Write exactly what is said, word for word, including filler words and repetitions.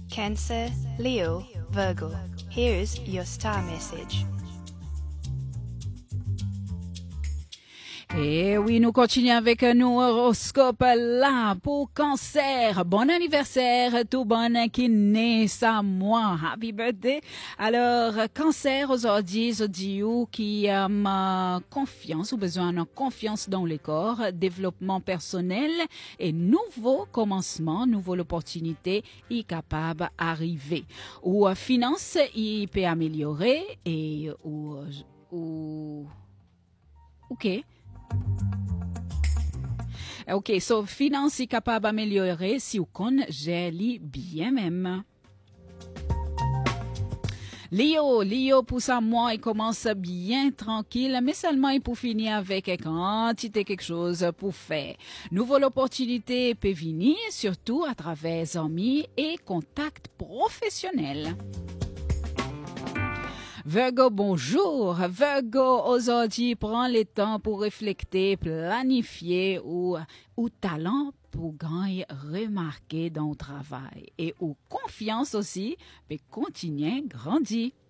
Cancer, Leo, Virgo. Here's your star message. Et oui, nous continuons avec nos horoscopes là pour Cancer. Bon anniversaire, tout bon qui naît ça moi. Happy birthday. Alors, Cancer aujourd'hui, je dis ou qui a euh, confiance ou besoin de confiance dans le corps, développement personnel et nouveau commencement, nouvelle opportunité est capable d'arriver. Ou euh, finance, il peut améliorer et ou ou OK. Ok, so finance est capable d'améliorer si vous connaissez bien même. Léo, Léo pour ça moi il commence bien tranquille, mais seulement il pour finir avec quantité quelque chose pour faire. Nouvelle opportunité peut venir, surtout à travers amis et contacts professionnels. Virgo, bonjour. Virgo, aujourd'hui, prends le temps pour réfléchir, planifier ou, ou talent pour gagner remarquer dans le travail. Et ou confiance aussi, peut continuer grandir.